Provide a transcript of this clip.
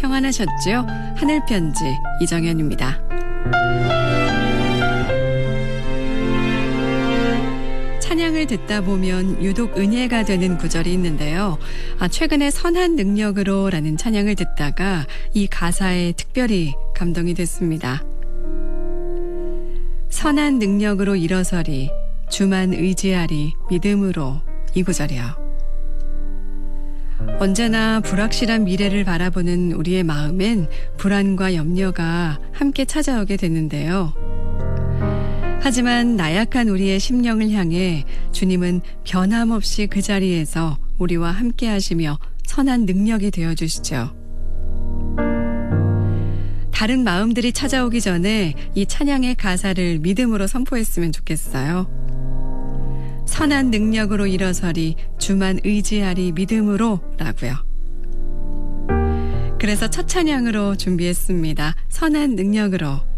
평안하셨죠? 하늘편지 이정현입니다. 찬양을 듣다 보면 유독 은혜가 되는 구절이 있는데요. 최근에 선한 능력으로 라는 찬양을 듣다가 이 가사에 특별히 감동이 됐습니다. 선한 능력으로 일어서리 주만 의지하리 믿음으로, 이 구절이요. 언제나 불확실한 미래를 바라보는 우리의 마음엔 불안과 염려가 함께 찾아오게 되는데요. 하지만 나약한 우리의 심령을 향해 주님은 변함없이 그 자리에서 우리와 함께 하시며 선한 능력이 되어주시죠. 다른 마음들이 찾아오기 전에 이 찬양의 가사를 믿음으로 선포했으면 좋겠어요. 선한 능력으로 일어서리 주만 의지하리 믿음으로 라고요. 그래서 첫 찬양으로 준비했습니다. 선한 능력으로.